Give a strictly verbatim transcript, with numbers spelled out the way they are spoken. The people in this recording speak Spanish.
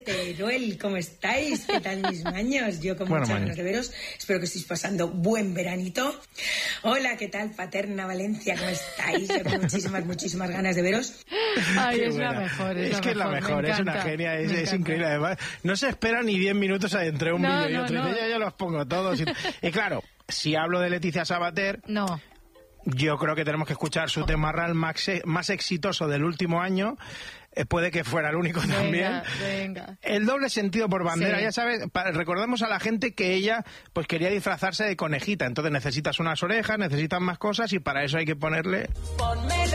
Noel, ¿cómo estáis? ¿Qué tal mis maños? Yo con bueno, muchas maño. ganas de veros. Espero que estéis pasando buen veranito. Hola, ¿qué tal, Paterna Valencia? ¿Cómo estáis? Yo con muchísimas, muchísimas ganas de veros. Ay, Qué es buena. la mejor. Es, Es la que es la mejor, es una genia, es, es increíble. Además, no se espera ni diez minutos entre un no, vídeo y no, otro. No. Y yo, yo los pongo todos. Y, y claro, si hablo de Leticia Sabater... No. Yo creo que tenemos que escuchar su tema real más, más exitoso del último año. Eh, puede que fuera el único venga, también. Venga. El doble sentido por bandera, sí. ya sabes, pa, recordemos a la gente que ella pues quería disfrazarse de conejita, entonces necesitas unas orejas, necesitas más cosas y para eso hay que ponerle... Ponme